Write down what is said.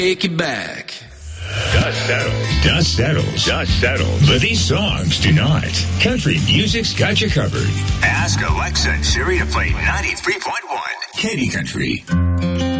Take it back. Dust settles. Dust settles. Dust settles. But these songs do not. Country music's got you covered. Ask Alexa and Siri to play 93.1 Katy Country.